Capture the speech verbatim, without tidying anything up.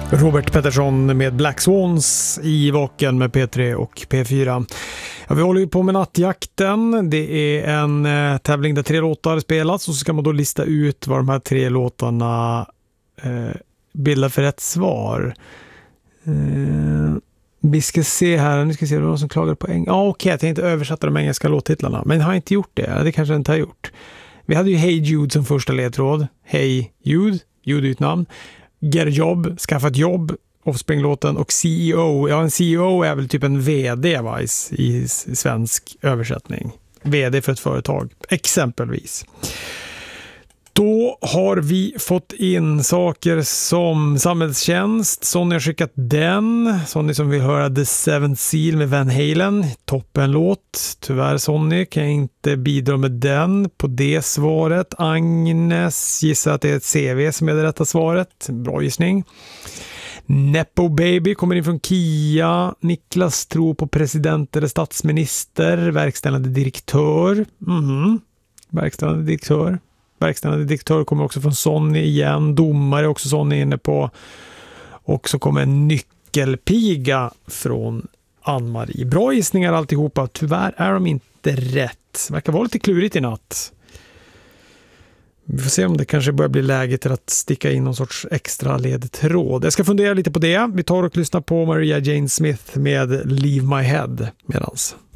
Robert Pettersson med Black Swans i Vaken med P tre och P fyra. Ja, vi håller ju på med nattjakten. Det är en eh, tävling där tre låtar spelas och så ska man då lista ut vad de här tre låtarna eh, bildar för rätt svar. Eh, vi ska se här, nu ska vi se vad som klagar på engelska. Ja, okej, jag tänkte översätta de engelska låttitlarna, men har inte gjort det. Det kanske jag inte har gjort. Vi hade ju Hey Jude som första ledtråd. Hey Jude, Jude är ett namn. Get a job, skaffa ett jobb, Offspring-låten, och C E O. Ja, en C E O är väl typ en vd, va, i, i svensk översättning. Vd för ett företag, exempelvis. Då har vi fått in saker som samhällstjänst. Sonny har skickat den. Sonny som vill höra The Seventh Seal med Van Halen. Toppenlåt. Tyvärr Sonny kan jag inte bidra med den på det svaret. Agnes gissar att det är ett C V som är det rätta svaret. Bra gissning. Nepo Baby kommer in från Kia. Niklas tror på president eller statsminister. Verkställande direktör. Mm. Verkställande direktör. Verkställande direktör kommer också från Sonny igen. Domare också Sonny inne på. Och så kommer en nyckelpiga från Ann-Marie. Bra gissningar alltihopa. Tyvärr är de inte rätt. Verkar vara lite klurigt i natt. Vi får se om det kanske börjar bli läge till att sticka in någon sorts extra ledtråd. Jag ska fundera lite på det. Vi tar och lyssnar på Maria Jane Smith med Leave My Head medans.